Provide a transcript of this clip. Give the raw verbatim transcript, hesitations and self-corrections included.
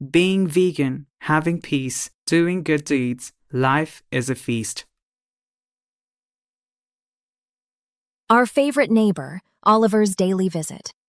Being vegan, having peace, doing good deeds, life is a feast. Our favorite neighbor, Oliver's daily visit.